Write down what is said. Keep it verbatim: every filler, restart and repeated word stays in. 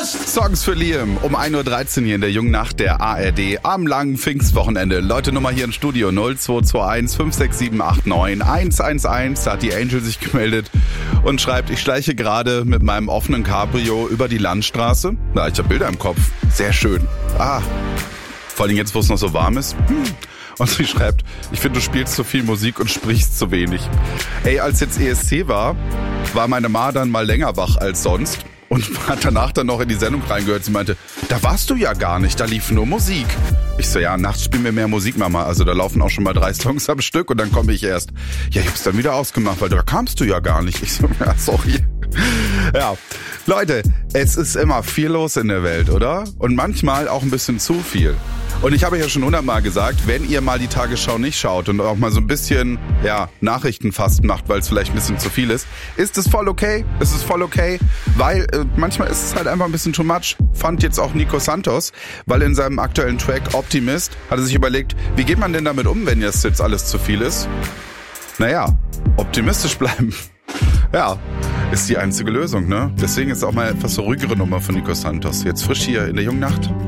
Songs für Liam um ein Uhr dreizehn hier in der jungen Nacht der A R D am langen Pfingstwochenende. Leute, Nummer hier im Studio null zwei zwei eins fünf sechs sieben acht neun eins eins eins. Da hat die Angel sich gemeldet und schreibt, ich schleiche gerade mit meinem offenen Cabrio über die Landstraße. Na, ich habe Bilder im Kopf. Sehr schön. Ah, vor allem jetzt, wo es noch so warm ist. Hm. Und sie schreibt, ich finde, du spielst zu viel Musik und sprichst zu wenig. Ey, als jetzt E S C war, war meine Ma dann mal länger wach als sonst und hat danach dann noch in die Sendung reingehört. Sie meinte, da warst du ja gar nicht, da lief nur Musik. Ich so, ja, nachts spielen wir mehr Musik, Mama. Also da laufen auch schon mal drei Songs am Stück und dann komme ich erst. Ja, ich hab's dann wieder ausgemacht, weil da kamst du ja gar nicht. Ich so, ja, sorry. Ja, Leute, es ist immer viel los in der Welt, oder? Und manchmal auch ein bisschen zu viel. Und ich habe ja schon hundertmal gesagt, wenn ihr mal die Tagesschau nicht schaut und auch mal so ein bisschen, ja, Nachrichtenfasten macht, weil es vielleicht ein bisschen zu viel ist, ist es voll okay. Ist es voll okay, weil äh, manchmal ist es halt einfach ein bisschen too much. Fand jetzt auch Nico Santos, weil in seinem aktuellen Track Optimist hat er sich überlegt, wie geht man denn damit um, wenn jetzt jetzt alles zu viel ist? Naja, optimistisch bleiben. Ja, ist die einzige Lösung, ne? Deswegen ist auch mal etwas so ruhigere Nummer von Nico Santos. Jetzt frisch hier in der jungen Nacht.